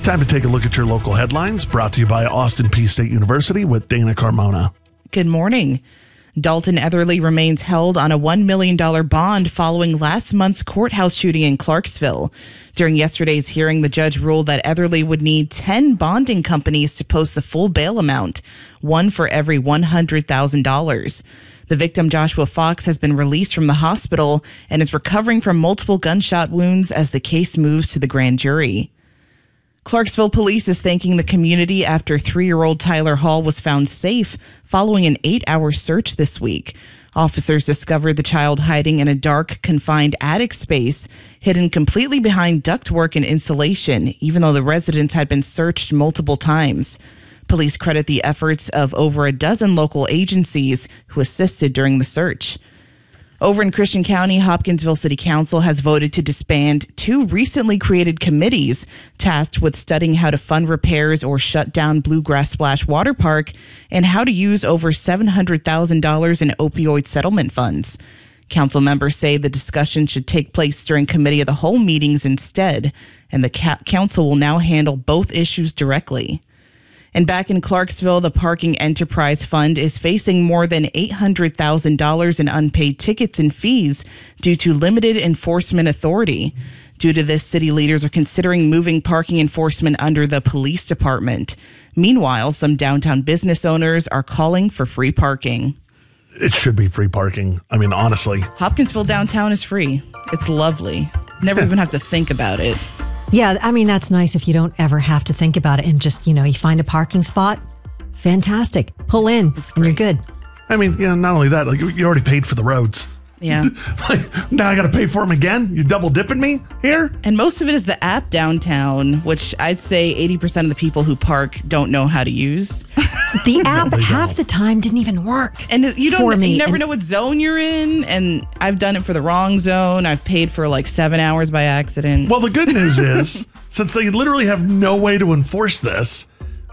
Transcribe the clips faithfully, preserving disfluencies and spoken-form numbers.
Time to take a look at your local headlines, brought to you by Austin Peay State University with Dana Carmona. Good morning. Dalton Etherly remains held on a one million dollars bond following last month's courthouse shooting in Clarksville. During yesterday's hearing, the judge ruled that Etherly would need ten bonding companies to post the full bail amount, one for every one hundred thousand dollars. The victim, Joshua Fox, has been released from the hospital and is recovering from multiple gunshot wounds as the case moves to the grand jury. Clarksville police is thanking the community after three-year-old Tyler Hall was found safe following an eight-hour search this week. Officers discovered the child hiding in a dark, confined attic space, hidden completely behind ductwork and insulation, even though the residence had been searched multiple times. Police credit the efforts of over a dozen local agencies who assisted during the search. Over in Christian County, Hopkinsville City Council has voted to disband two recently created committees tasked with studying how to fund repairs or shut down Bluegrass Splash Water Park and how to use over seven hundred thousand dollars in opioid settlement funds. Council members say the discussion should take place during committee of the whole meetings instead, and the ca- council will now handle both issues directly. And back in Clarksville, the Parking Enterprise Fund is facing more than eight hundred thousand dollars in unpaid tickets and fees due to limited enforcement authority. Due to this, city leaders are considering moving parking enforcement under the police department. Meanwhile, some downtown business owners are calling for free parking. It should be free parking. I mean, honestly. Hopkinsville downtown is free. It's lovely. Never even have to think about it. Yeah, I mean, that's nice if you don't ever have to think about it and just, you know, you find a parking spot. Fantastic. Pull in and you're good. I mean, you know, not only that, like you already paid for the roads. Yeah. Like, now I got to pay for them again? You double dipping me here? And most of it is the app downtown, which I'd say eighty percent of the people who park don't know how to use. The app No, half don't. the time didn't even work. And you don't for me. you never and, know what zone you're in. And I've done it for the wrong zone. I've paid for like seven hours by accident. Well, the good news is, since they literally have no way to enforce this,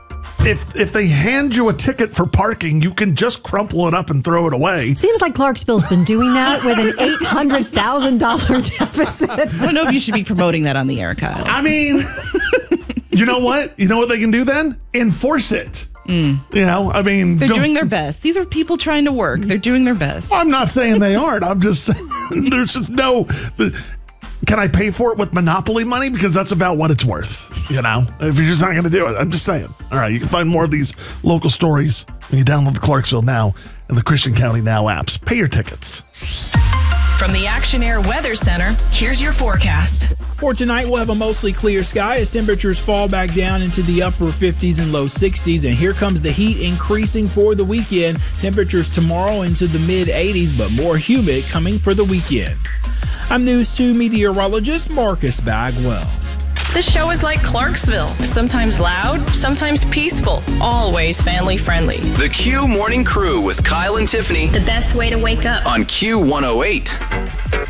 if if they hand you a ticket for parking, you can just crumple it up and throw it away. Seems like Clarksville's been doing that with an eight hundred thousand dollars deficit. I don't know if you should be promoting that on the air, Kyle. I mean, you know what? You know what they can do then? Enforce it. Mm. You know, I mean, They're doing their best. These are people trying to work. They're doing their best. I'm not saying they aren't. I'm just saying there's just no. Can I pay for it with Monopoly money? Because that's about what it's worth. You know, if you're just not going to do it, I'm just saying. All right, you can find more of these local stories when you download the Clarksville Now and the Christian County Now apps. Pay your tickets. From the Action Air Weather Center, here's your forecast. For tonight, we'll have a mostly clear sky as temperatures fall back down into the upper fifties and low sixties. And here comes the heat increasing for the weekend. Temperatures tomorrow into the mid eighties, but more humid coming for the weekend. I'm News two meteorologist Marcus Bagwell. This show is like Clarksville, sometimes loud, sometimes peaceful, always family friendly. The Q Morning Crew with Kyle and Tiffany The best way to wake up. on Q one oh eight.